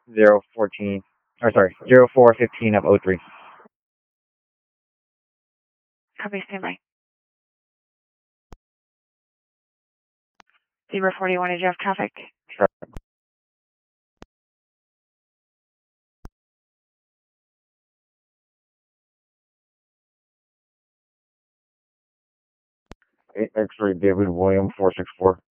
014, or sorry, 0415 of O3. Copy, standby. 041, did you have traffic? Traffic. 8 X-ray David William 464.